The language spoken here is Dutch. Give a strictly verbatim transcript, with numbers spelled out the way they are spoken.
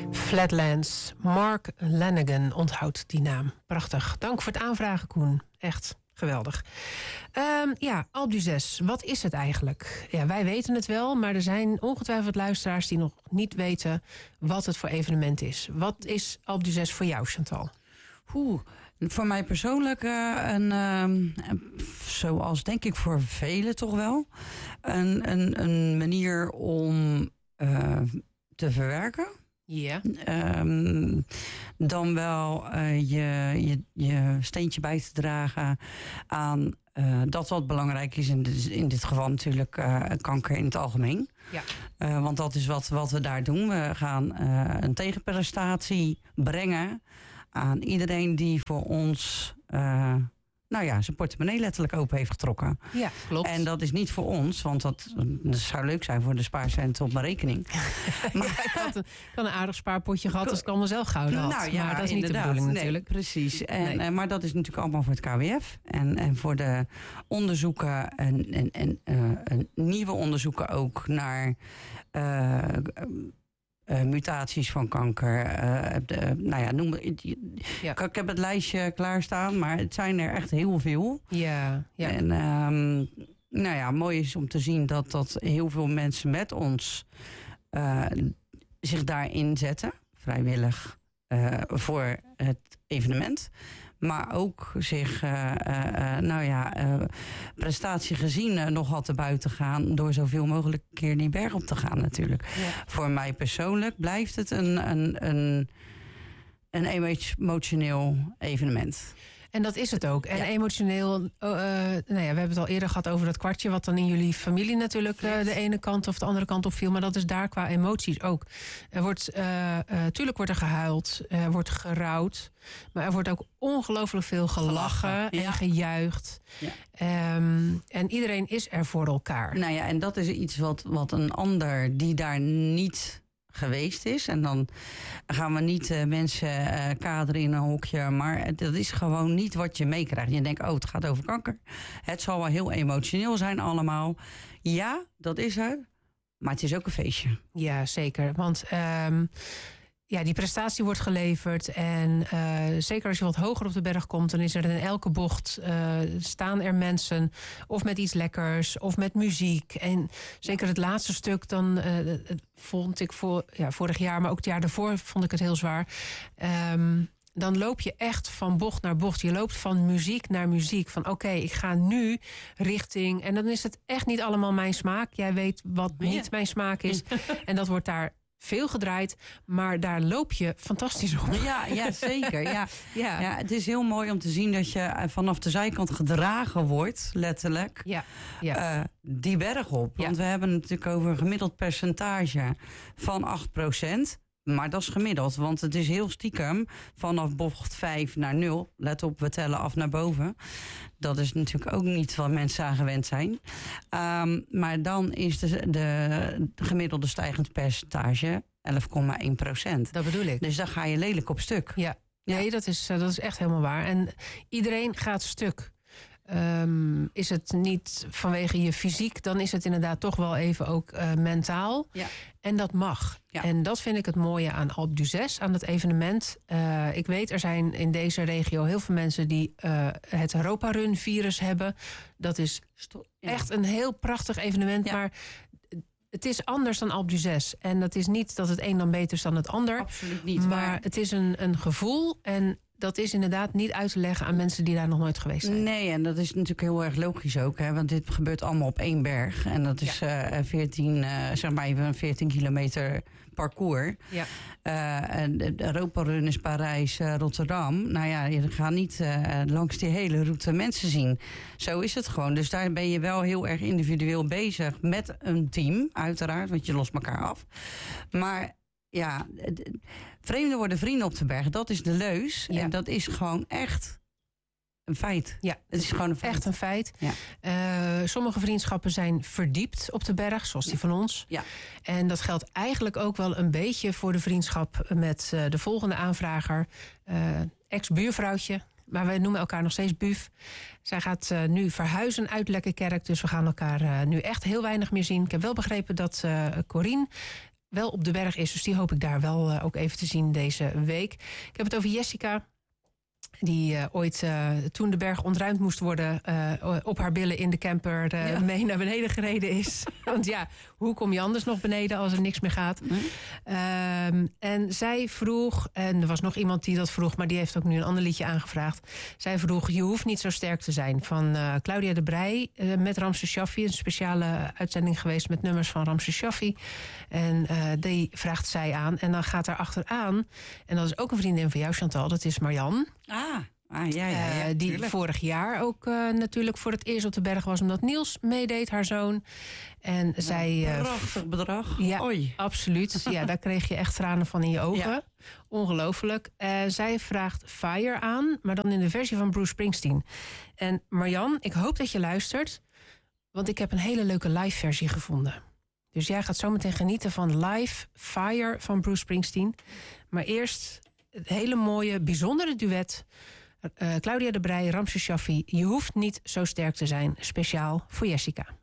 Flatlands. Mark Lanegan onthoudt die naam. Prachtig. Dank voor het aanvragen, Koen. Echt geweldig. Um, ja, Alpe d'Huez. Wat is het eigenlijk? Ja, wij weten het wel, maar er zijn ongetwijfeld luisteraars die nog niet weten wat het voor evenement is. Wat is Alpe d'Huez voor jou, Chantal? Oeh, voor mij persoonlijk uh, een, uh, zoals denk ik voor velen toch wel, een, een, een manier om uh, te verwerken. Ja. Yeah. Um, dan wel uh, je, je, je steentje bij te dragen aan uh, dat wat belangrijk is. In, de, in dit geval natuurlijk uh, kanker in het algemeen. Ja. Uh, want dat is wat, wat we daar doen. We gaan uh, een tegenprestatie brengen aan iedereen die voor ons uh, nou ja, zijn portemonnee letterlijk open heeft getrokken. Ja, klopt. En dat is niet voor ons, want dat, dat zou leuk zijn voor de spaarcenten op mijn rekening. Maar ja, ik had een, ik had een aardig spaarpotje gehad als ik allemaal zelf gehouden had. Nou ja, maar dat is niet inderdaad. de bedoeling nee, natuurlijk. Precies. En, Nee. uh, maar dat is natuurlijk allemaal voor het K W F. En, en voor de onderzoeken en, en, en, uh, en nieuwe onderzoeken ook naar Uh, Uh, mutaties van kanker. Uh, de, nou ja, noem het. Ja. Ik heb het lijstje klaarstaan, maar het zijn er echt heel veel. Ja, ja. En um, nou ja, mooi is om te zien dat, dat heel veel mensen met ons uh, zich daarin zetten, vrijwillig, uh, voor het evenement. Maar ook zich, uh, uh, nou ja, uh, prestatie gezien uh, nogal te buiten gaan door zoveel mogelijk keer die berg op te gaan natuurlijk. Ja. Voor mij persoonlijk blijft het een, een, een, een emotioneel evenement. En dat is het ook. En ja. emotioneel, uh, nou ja, we hebben het al eerder gehad over dat kwartje, wat dan in jullie familie natuurlijk uh, de ene kant of de andere kant op viel. Maar dat is daar qua emoties ook. Er wordt, uh, uh, tuurlijk wordt er gehuild, er wordt gerouwd. Maar er wordt ook ongelooflijk veel gelachen, gelachen. en ja. gejuicht. Ja. Um, en iedereen is er voor elkaar. Nou ja, en dat is iets wat, wat een ander die daar niet geweest is. En dan gaan we niet uh, mensen uh, kaderen in een hokje, maar dat is gewoon niet wat je meekrijgt. Je denkt, oh, het gaat over kanker. Het zal wel heel emotioneel zijn allemaal. Ja, dat is er. Maar het is ook een feestje. Ja, zeker. Want um, ja, die prestatie wordt geleverd. En uh, zeker als je wat hoger op de berg komt, dan is er in elke bocht uh, staan er mensen of met iets lekkers of met muziek. En zeker het laatste stuk, dan uh, vond ik voor, ja, vorig jaar, maar ook het jaar daarvoor vond ik het heel zwaar. Um, dan loop je echt van bocht naar bocht. Je loopt van muziek naar muziek. Van oké, okay, ik ga nu richting. En dan is het echt niet allemaal mijn smaak. Jij weet wat niet ja. mijn smaak is. En dat wordt daar veel gedraaid, maar daar loop je fantastisch op. Ja, ja zeker. Ja. Ja. Ja, het is heel mooi om te zien dat je vanaf de zijkant gedragen wordt, letterlijk, ja. Ja. Uh, die berg op. Want ja. we hebben het natuurlijk over een gemiddeld percentage van acht procent. Maar dat is gemiddeld, want het is heel stiekem vanaf bocht vijf naar nul. Let op, we tellen af naar boven. Dat is natuurlijk ook niet wat mensen aan gewend zijn. Um, maar dan is de, de gemiddelde stijgend percentage elf komma één procent. Dat bedoel ik. Dus dan ga je lelijk op stuk. Ja, nee, ja. dat, is, dat is echt helemaal waar. En iedereen gaat stuk. Um, is het niet vanwege je fysiek, dan is het inderdaad toch wel even ook uh, mentaal. Ja. En dat mag. Ja. En dat vind ik het mooie aan Alpe d'Huez, aan het evenement. Uh, ik weet, er zijn in deze regio heel veel mensen die uh, het Europa Run virus hebben. Dat is ja. echt een heel prachtig evenement, ja. maar het is anders dan Alpe d'Huez. En dat is niet dat het een dan beter is dan het ander. Absoluut niet. Maar, maar het is een, een gevoel en dat is inderdaad niet uit te leggen aan mensen die daar nog nooit geweest zijn. Nee, en dat is natuurlijk heel erg logisch ook. Hè, want dit gebeurt allemaal op één berg. En dat is ja. uh, veertien, uh, zeg maar even een veertien kilometer parcours. Ja. Uh, en de Europa Run is Parijs, uh, Rotterdam. Nou ja, je gaat niet uh, langs die hele route mensen zien. Zo is het gewoon. Dus daar ben je wel heel erg individueel bezig met een team, uiteraard. Want je lost elkaar af. Maar ja, vreemden worden vrienden op de berg. Dat is de leus. Ja. En dat is gewoon echt een feit. Ja, het is gewoon een feit. Echt een feit. Ja. Uh, sommige vriendschappen zijn verdiept op de berg, zoals die ja. van ons. Ja. En dat geldt eigenlijk ook wel een beetje voor de vriendschap met uh, de volgende aanvrager. Uh, ex-buurvrouwtje. Maar wij noemen elkaar nog steeds Buf. Zij gaat uh, nu verhuizen uit Lekkerkerk. Dus we gaan elkaar uh, nu echt heel weinig meer zien. Ik heb wel begrepen dat uh, Corine wel op de berg is. Dus die hoop ik daar wel uh, ook even te zien deze week. Ik heb het over Jessica. Die uh, ooit, uh, toen de berg ontruimd moest worden... Uh, op haar billen in de camper uh, ja. mee naar beneden gereden is. Want ja, hoe kom je anders nog beneden als er niks meer gaat? Nee. Um, en zij vroeg, en er was nog iemand die dat vroeg... maar die heeft ook nu een ander liedje aangevraagd. Zij vroeg, je hoeft niet zo sterk te zijn. Van uh, Claudia de Breij uh, met Ramses Shaffi. Een speciale uitzending geweest met nummers van Ramses Shaffi. En uh, die vraagt zij aan. En dan gaat er achteraan, en dat is ook een vriendin van jou, Chantal... dat is Marjan. Ah, ah ja, ja, ja, uh, die tuurlijk. vorig jaar ook uh, natuurlijk voor het eerst op de berg was... omdat Niels meedeed, haar zoon. En ja, zij... Uh, prachtig bedrag. Ja, Oei. Absoluut. Ja, daar kreeg je echt tranen van in je ogen. Ja. Ongelooflijk. Uh, zij vraagt Fire aan, maar dan in de versie van Bruce Springsteen. En Marjan, ik hoop dat je luistert... want ik heb een hele leuke live versie gevonden. Dus jij gaat zo meteen genieten van live Fire van Bruce Springsteen. Maar eerst... het hele mooie, bijzondere duet. Uh, Claudia de Breij, Ramses Shaffi. Je hoeft niet zo sterk te zijn. Speciaal voor Jessica.